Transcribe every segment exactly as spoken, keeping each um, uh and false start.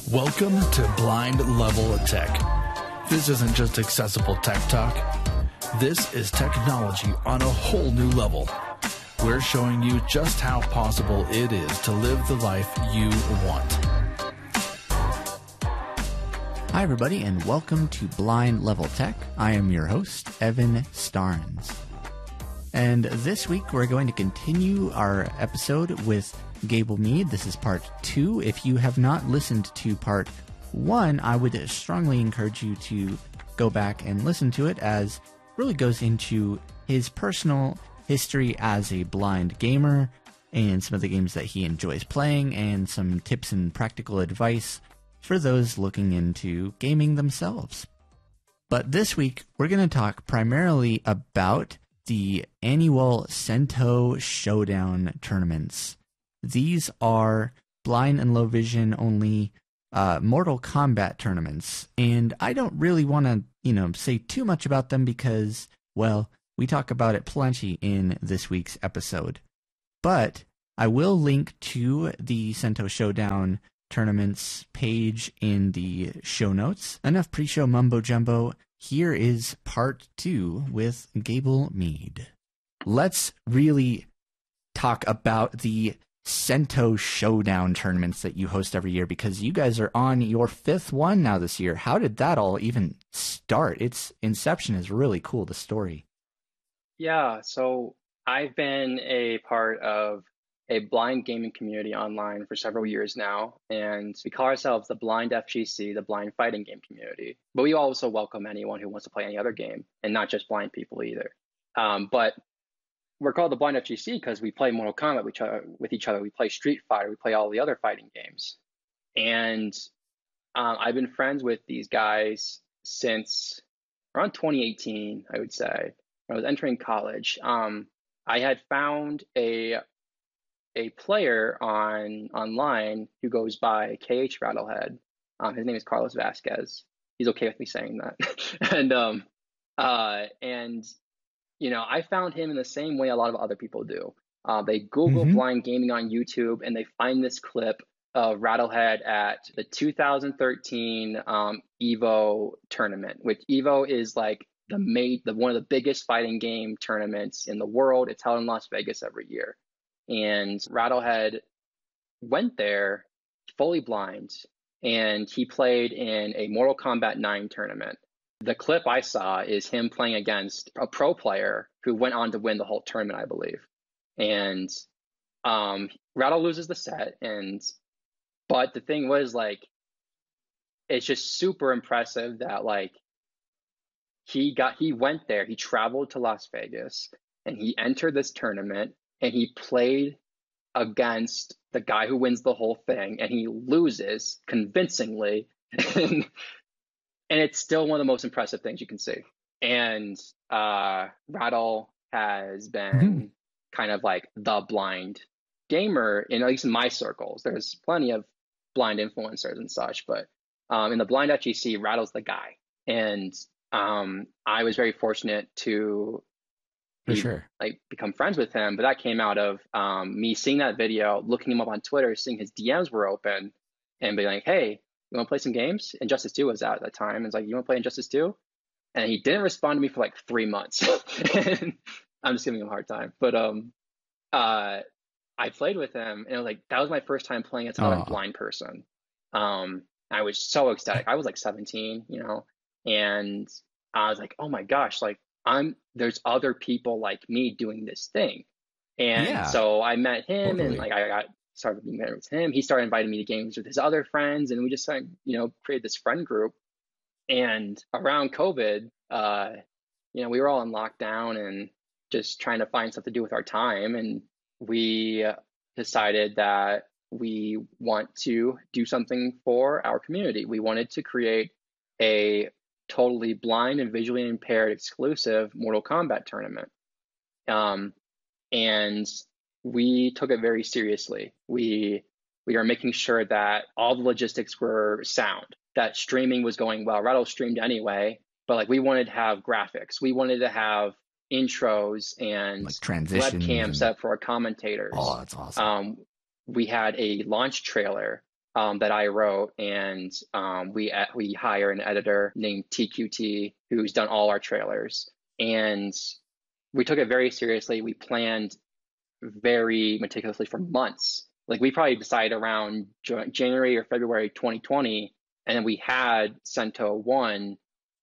Welcome to Blind Level of Tech. This isn't just accessible tech talk. This is technology on a whole new level. We're showing you just how possible it is to live the life you want. Hi, everybody, and welcome to Blind Level Tech. I am your host, Evan Starnes. And this week, we're going to continue our episode with Gable Mead. This is part two. If you have not listened to part one, I would strongly encourage you to go back and listen to it, as it really goes into his personal history as a blind gamer and some of the games that he enjoys playing and some tips and practical advice for those looking into gaming themselves. But this week, we're going to talk primarily about the annual Sento Showdown tournaments. These are blind and low vision only uh, Mortal Kombat tournaments, and I don't really want to, you know, say too much about them because, well, we talk about it plenty in this week's episode. But I will link to the Sento Showdown tournaments page in the show notes. Enough pre-show mumbo jumbo. Here is part two with Gable Mead. Let's really talk about the Sento Showdown tournaments that you host every year, because you guys are on your fifth one now this year. How did that all even start? Its inception is really cool, the story. Yeah, so I've been a part of a blind gaming community online for several years now, and we call ourselves the Blind F G C, the blind fighting game community. But we also welcome anyone who wants to play any other game, and not just blind people either. Um, but we're called the Blind F G C because we play Mortal Kombat with each, other, with each other. We play Street Fighter. We play all the other fighting games. And um, I've been friends with these guys since around twenty eighteen, I would say. When I was entering college. Um, I had found a a player on online who goes by K H Rattlehead. Um, his name is Carlos Vasquez. He's okay with me saying that. and um, uh, and you know, I found him in the same way a lot of other people do. Uh, they Google mm-hmm. blind gaming on YouTube and they find this clip of Rattlehead at the two thousand thirteen um, Evo tournament, which Evo is like the made the one of the biggest fighting game tournaments in the world. It's held in Las Vegas every year. And Rattlehead went there fully blind, and he played in a Mortal Kombat nine tournament. The clip I saw is him playing against a pro player who went on to win the whole tournament, I believe. And um, Rattle loses the set, and but the thing was, like, it's just super impressive that, like, he got he went there, he traveled to Las Vegas, and he entered this tournament. And he played against the guy who wins the whole thing, and he loses convincingly. and, and it's still one of the most impressive things you can see. And uh, Rattle has been mm-hmm. kind of like the blind gamer, in at least in my circles. There's plenty of blind influencers and such, but um, in the Blind F G C, Rattle's the guy. And um, I was very fortunate to For sure. like become friends with him, but that came out of um, me seeing that video, looking him up on Twitter, seeing his D Ms were open, and being like, "Hey, you want to play some games?" Injustice two was out at that time. And it's like, "You want to play Injustice two?" And he didn't respond to me for like three months. And I'm just giving him a hard time, but um, uh, I played with him, and it was like that was my first time playing as a blind person. Um, I was so ecstatic. I was like seventeen, you know, and I was like, "Oh my gosh!" Like. I'm there's other people like me doing this thing. And yeah, so I met him totally. and like I got started being married with him. He started inviting me to games with his other friends, and we just started, you know, created this friend group. And around COVID, uh, you know, we were all in lockdown and just trying to find stuff to do with our time. And we decided that we want to do something for our community. We wanted to create a totally blind and visually impaired exclusive Mortal Kombat tournament. Um, and we took it very seriously. We we are making sure that all the logistics were sound, that streaming was going well. Rattle streamed anyway, but like we wanted to have graphics. We wanted to have intros and like transitions webcam and... set up for our commentators. Oh, that's awesome. Um, we had a launch trailer um, that I wrote, and um, we we hire an editor named T Q T who's done all our trailers, and we took it very seriously. We planned very meticulously for months. Like we probably decided around January or February twenty twenty, and then we had Sento one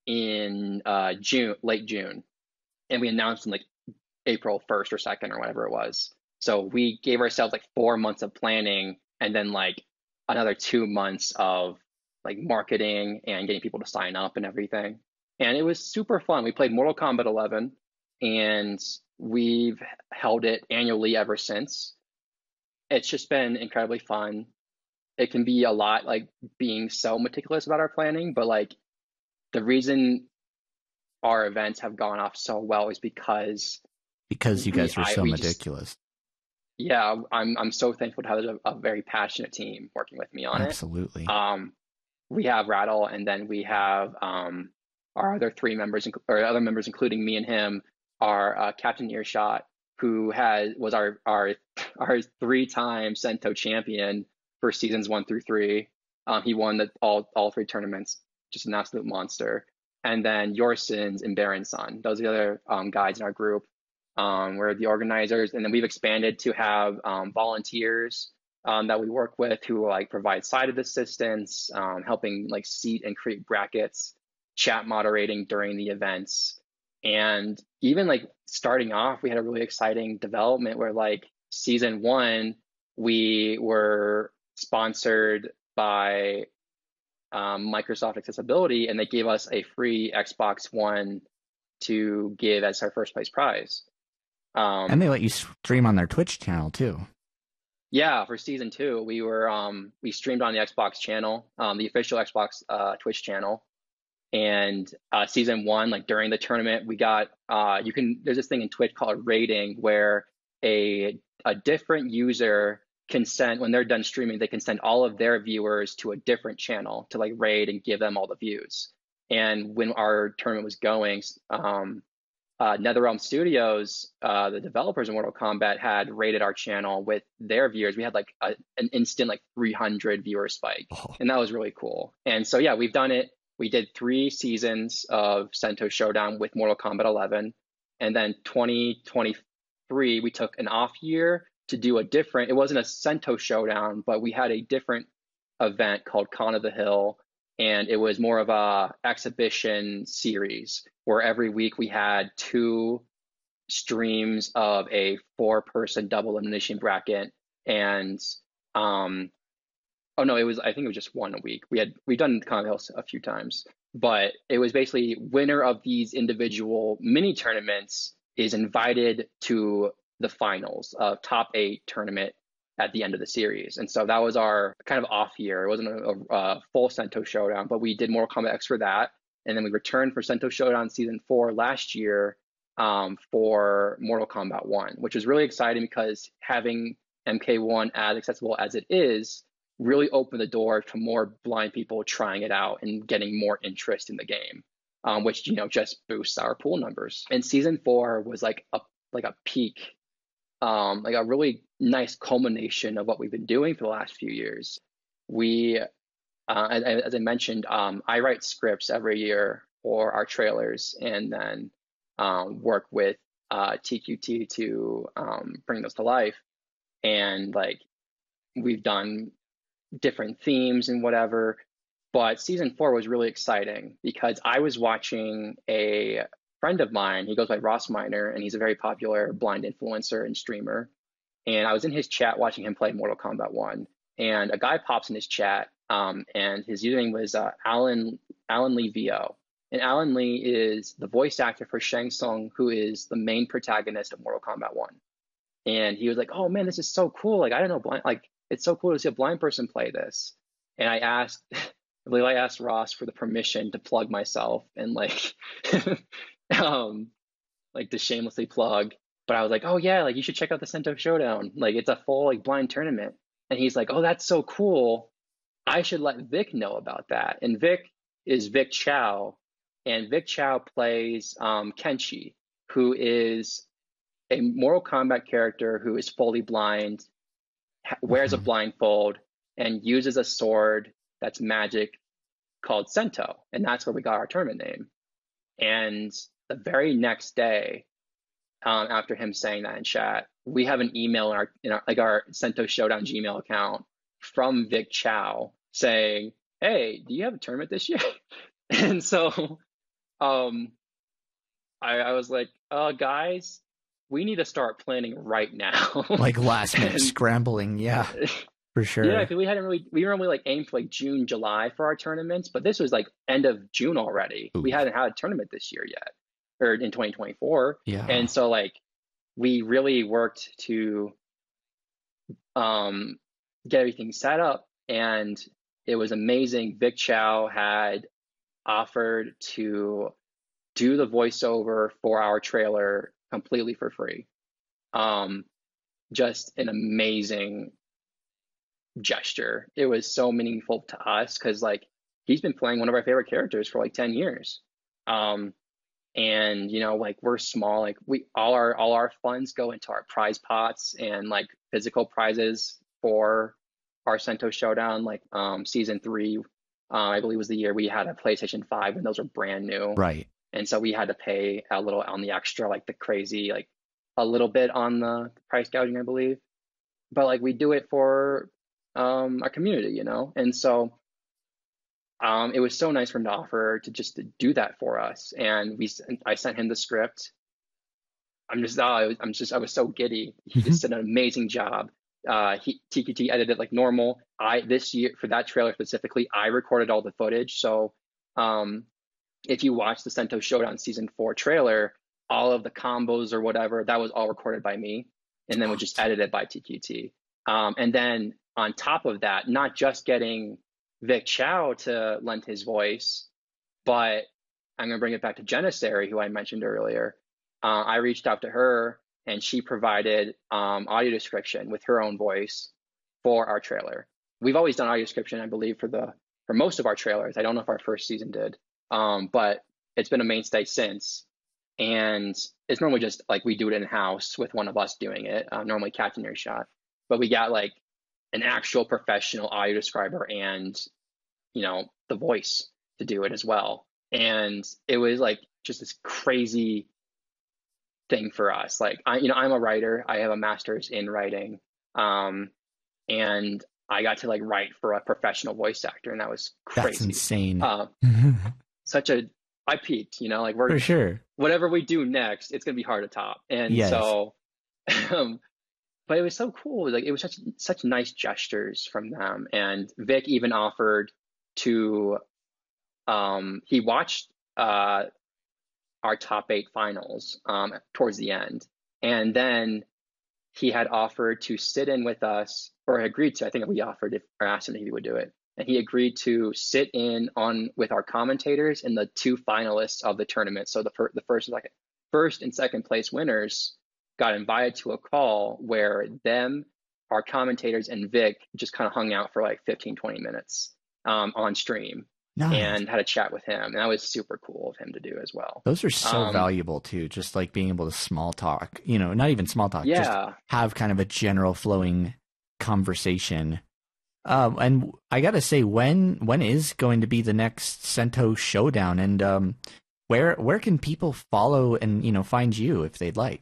in uh, June, late June, and we announced in like April first or second or whatever it was. So we gave ourselves like four months of planning, and then like another two months of like marketing and getting people to sign up and everything. And it was super fun. We played Mortal Kombat eleven, and we've held it annually ever since. It's just been incredibly fun. It can be a lot, like being so meticulous about our planning, but like the reason our events have gone off so well is because because you guys we, are so I, we meticulous. Just, yeah, I'm I'm so thankful to have a, a very passionate team working with me on Absolutely. it. Absolutely. Um, we have Rattle, and then we have um our other three members, or other members, including me and him, are uh, Captain Earshot, who has was our our our three-time Sento champion for seasons one through three. Um, he won the, all all three tournaments, just an absolute monster. And then Yorsins and Baronson, those are the other um, guys in our group. Um, we're the organizers, and then we've expanded to have um, volunteers um, that we work with who like provide side assistance, um, helping like seat and create brackets, chat moderating during the events. And even like starting off, we had a really exciting development where like season one, we were sponsored by um, Microsoft Accessibility, and they gave us a free Xbox One to give as our first place prize. Um, and they let you stream on their Twitch channel too. Yeah, for season two, we were um, we streamed on the Xbox channel, um, the official Xbox uh, Twitch channel. And uh, season one, like during the tournament, we got uh, you can there's this thing in Twitch called raiding, where a a different user can send, when they're done streaming, they can send all of their viewers to a different channel to like raid and give them all the views. And when our tournament was going, um, uh, NetherRealm Studios, uh, the developers of Mortal Kombat, had raided our channel with their viewers. We had like a, an instant like three hundred viewer spike, oh. And that was really cool. And so yeah, we've done it. We did three seasons of Sento Showdown with Mortal Kombat eleven, and then twenty twenty-three we took an off year to do a different, it wasn't a Sento Showdown, but we had a different event called Con of the Hill, and it was more of a exhibition series where every week we had two streams of a four-person double elimination bracket, and um, oh no, it was, I think it was just one a week. We had, we've done Con of the Hill a few times, but it was basically winner of these individual mini tournaments is invited to the finals, uh, top eight tournament at the end of the series. And so that was our kind of off year. It wasn't a, a full Sento Showdown, but we did Mortal Kombat X for that. And then we returned for Sento Showdown season four last year um, for Mortal Kombat one, which was really exciting because having M K one as accessible as it is really opened the door to more blind people trying it out and getting more interest in the game, um, which, you know, just boosts our pool numbers. And season four was like a like a peak, um, like a really nice culmination of what we've been doing for the last few years. We, uh, as, as I mentioned, um, I write scripts every year for our trailers, and then um, work with uh, T Q T to um, bring those to life. And like we've done different themes and whatever, but season four was really exciting because I was watching a friend of mine, he goes by Ross Miner, and he's a very popular blind influencer and streamer. And I was in his chat watching him play Mortal Kombat one, and a guy pops in his chat, um, and his username was uh, Alan Alan Lee V O. And Alan Lee is the voice actor for Shang Tsung, who is the main protagonist of Mortal Kombat one. And he was like, "Oh man, this is so cool! Like I don't know, blind, like it's so cool to see a blind person play this." And I asked, I asked Ross for the permission to plug myself and like. um like to shamelessly plug, but I was like, oh yeah, like you should check out the Sento Showdown, like it's a full like blind tournament. And he's like, oh, that's so cool, I should let Vic know about that. And Vic is Vic Chow, and Vic Chow plays um Kenshi, who is a Mortal Kombat character who is fully blind, wears a blindfold, and uses a sword that's magic called Sento, and that's where we got our tournament name. And the very next day, um, after him saying that in chat, we have an email in our, in our like our Sento Showdown Gmail account from Vic Chow saying, "Hey, do you have a tournament this year?" And so, um, I, I was like, "Uh, guys, we need to start planning right now." Like last minute And- scrambling, yeah, for sure. Yeah, because we hadn't really, we normally like aim for like June, July for our tournaments, but this was like end of June already. Ooh. We hadn't had a tournament this year yet, or in twenty twenty-four. Yeah. And so like we really worked to um, get everything set up, and it was amazing. Vic Chow had offered to do the voiceover for our trailer completely for free. Um, just an amazing gesture. It was so meaningful to us because like he's been playing one of our favorite characters for like ten years. Um, and you know, like we're small, like we all our all our funds go into our prize pots and like physical prizes for our Sento Showdown. Like um, season three, uh, I believe was the year we had a PlayStation five, and those were brand new. Right. And so we had to pay a little on the extra, like the crazy, like a little bit on the price gouging, I believe. But like we do it for um, our community, you know? And so um, it was so nice for him to offer to just to do that for us. And we, I sent him the script. I'm just, oh, I was, I'm just, I was so giddy. He just did an amazing job. Uh, he T Q T edited like normal. I, this year for that trailer specifically, I recorded all the footage. So um, if you watch the Sento Showdown season four trailer, all of the combos or whatever, that was all recorded by me. And then we just edited by T Q T. Um, and then on top of that, not just getting Vic Chow to lend his voice, but I'm going to bring it back to Janissary, who I mentioned earlier. Uh, I reached out to her, and she provided um, audio description with her own voice for our trailer. We've always done audio description, I believe, for the for most of our trailers. I don't know if our first season did, um, but it's been a mainstay since. And it's normally just like we do it in-house with one of us doing it, uh, normally Captain Earshot. But we got like an actual professional audio describer and, you know, the voice to do it as well. And it was like just this crazy thing for us. Like, I, you know, I'm a writer. I have a master's in writing. Um, and I got to like write for a professional voice actor, and that was crazy. That's insane. Uh, such a, I peaked, you know, like we're, for sure. whatever we do next, it's going to be hard to top. And Yes. so, um, but it was so cool. Like it was such, such nice gestures from them. And Vic even offered to, um, he watched, uh, our top eight finals, um, towards the end. And then he had offered to sit in with us, or agreed to, I think we offered if, or asked him if he would do it. And he agreed to sit in on with our commentators and the two finalists of the tournament. So the, per, the first, and second, first and second place winners got invited to a call where them, our commentators, and Vic just kind of hung out for like fifteen, twenty minutes um, on stream. Nice. And had a chat with him. And that was super cool of him to do as well. Those are so Um, valuable too, just like being able to small talk, you know, not even small talk, Yeah. just have kind of a general flowing conversation. Um, and I gotta say, when when is going to be the next Sento Showdown, and um, where where can people follow and, you know, find you if they'd like?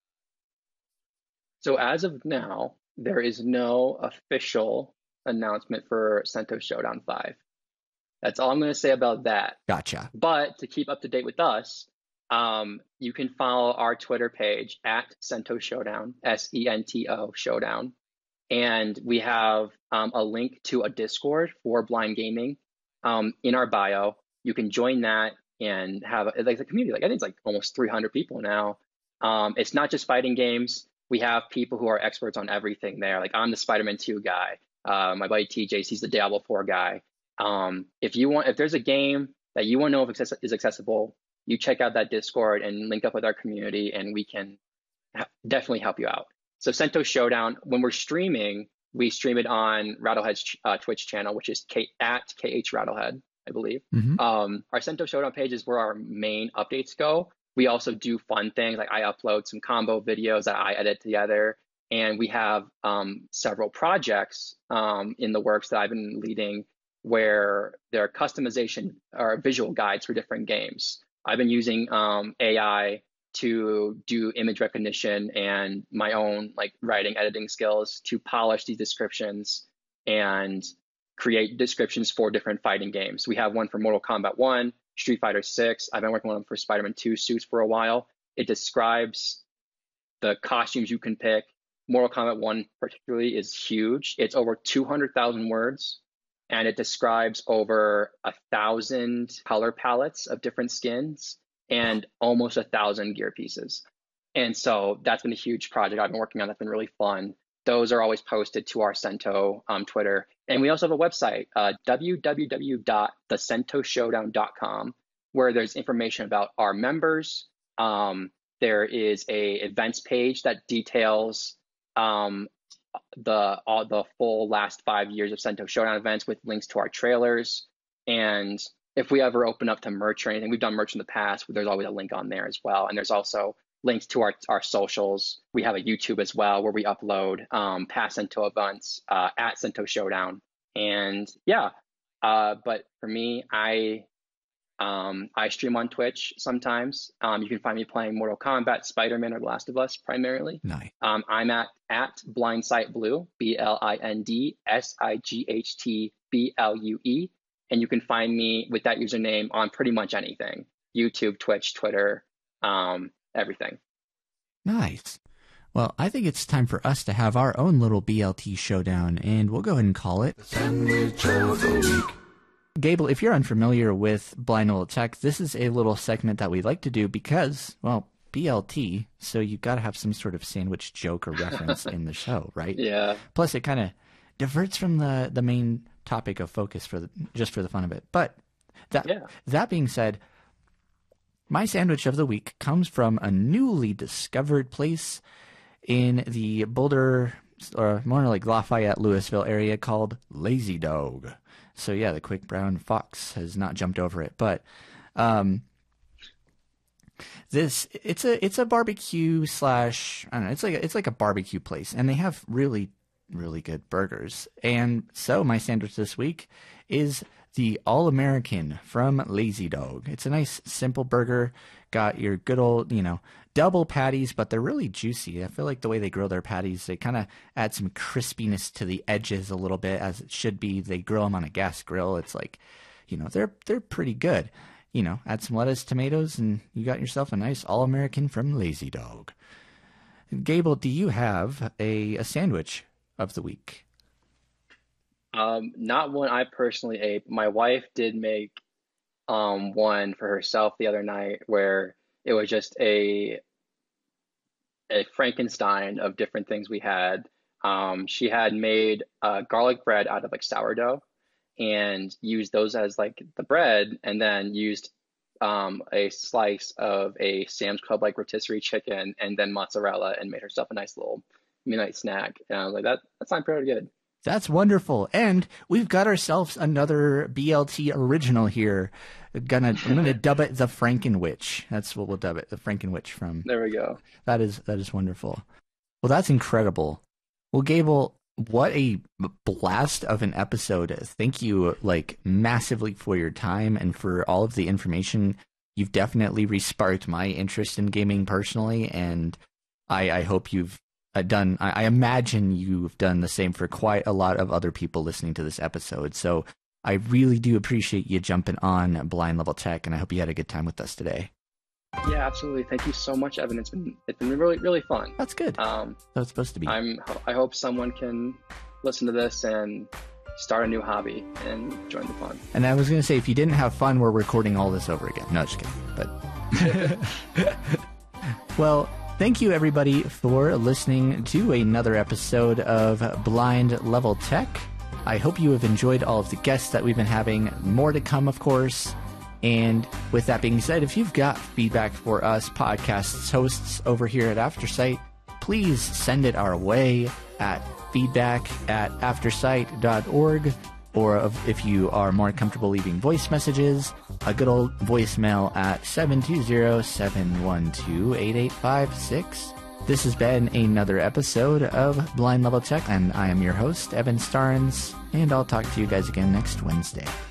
So as of now, there is no official announcement for Sento Showdown five. That's all I'm going to say about that. Gotcha. But to keep up to date with us, um, you can follow our Twitter page at Sento Showdown, S E N T O Showdown. And we have um, a link to a Discord for blind gaming um, in our bio. You can join that and have a, like a community. Like I think it's like almost three hundred people now. Um, it's not just fighting games. We have people who are experts on everything there. Like I'm the Spider-Man two guy. Uh, my buddy T J, he's the Diablo four guy. Um, if you want, if there's a game that you want to know if access- is accessible, you check out that Discord and link up with our community, and we can ha- definitely help you out. So Sento Showdown, when we're streaming, we stream it on Rattlehead's uh, Twitch channel, which is K- at K H Rattlehead, I believe. Mm-hmm. Um, our Sento Showdown page is where our main updates go. We also do fun things, like I upload some combo videos that I edit together. And we have um, several projects um, in the works that I've been leading where there are customization or visual guides for different games. I've been using um, A I to do image recognition and my own like writing, editing skills to polish these descriptions and create descriptions for different fighting games. We have one for Mortal Kombat one, Street Fighter six. I've been working on them for Spider-Man two suits for a while. It describes the costumes you can pick. Mortal Kombat one particularly is huge. It's over two hundred thousand words, and it describes over a thousand color palettes of different skins and almost a thousand gear pieces. And so that's been a huge project I've been working on. That's been really fun. Those are always posted to our Sento um, Twitter. And we also have a website, uh, w w w dot the sento showdown dot com, where there's information about our members. Um, there is a events page that details um, the all the full last five years of Sento Showdown events with links to our trailers. And if we ever open up to merch or anything, we've done merch in the past, there's always a link on there as well. And there's also links to our, our socials. We have a YouTube as well where we upload um, past Sento events uh, at Sento Showdown. And yeah, uh, but for me, I um, I stream on Twitch sometimes. Um, you can find me playing Mortal Kombat, Spider-Man, or The Last of Us primarily. Nice. Um, I'm at, at Blindsight Blue, B L I N D S I G H T B L U E. And you can find me with that username on pretty much anything. YouTube, Twitch, Twitter, um, everything. Nice. Well, I think it's time for us to have our own little B L T showdown, and we'll go ahead and call it Sandwich of the Week. Gable, if you're unfamiliar with Blind Level Tech, this is a little segment that we like to do because, well, B L T, so you've got to have some sort of sandwich joke or reference in the show, right? Yeah. Plus, it kind of diverts from the, the main topic of focus for the, just for the fun of it. But that yeah. that being said, my sandwich of the week comes from a newly discovered place in the Boulder, or more like Lafayette, Louisville area called Lazy Dog. So yeah, the quick brown fox has not jumped over it, but um, this it's a it's a barbecue slash I don't know, it's like a, it's like a barbecue place, and they have really really good burgers. And so my sandwich this week is the All-American from Lazy Dog. It's a nice simple burger. Got your good old, you know, double patties, but they're really juicy. I feel like the way they grill their patties, they kind of add some crispiness to the edges a little bit, as it should be. They grill them on a gas grill. It's like, you know, they're they're pretty good. You know, add some lettuce, tomatoes, and you got yourself a nice All-American from Lazy Dog. Gable, do you have a, a sandwich of the week? Um, not one I personally ate. My wife did make um, one for herself the other night where it was just a a Frankenstein of different things we had. Um, she had made uh, garlic bread out of like sourdough and used those as like the bread, and then used um, a slice of a Sam's Club like rotisserie chicken and then mozzarella, and made herself a nice little midnight snack. And I was like, that that sounds pretty good. That's wonderful. And we've got ourselves another B L T original here. Gonna I'm gonna dub it the Frankenwitch. That's what we'll dub it, the Frankenwitch from There we go. That is that is wonderful. Well, that's incredible. Well, Gable, what a blast of an episode. Thank you like massively for your time and for all of the information. You've definitely resparked my interest in gaming personally, and I, I hope you've done, I imagine you've done the same for quite a lot of other people listening to this episode. So I really do appreciate you jumping on Blind Level Tech, and I hope you had a good time with us today. Yeah, absolutely. Thank you so much, Evan. It's been it's been really really fun. That's good. Um, That's it's supposed to be. I'm I hope someone can listen to this and start a new hobby and join the fun. And I was going to say, if you didn't have fun, we're recording all this over again. No, just kidding. But well, thank you, everybody, for listening to another episode of Blind Level Tech. I hope you have enjoyed all of the guests that we've been having. More to come, of course. And with that being said, if you've got feedback for us podcasts hosts over here at Aftersight, please send it our way at feedback at aftersight dot org. Or if you are more comfortable leaving voice messages, a good old voicemail at seven two zero, seven one two, eight eight five six. This has been another episode of Blind Level Tech, and I am your host, Evan Starnes, and I'll talk to you guys again next Wednesday.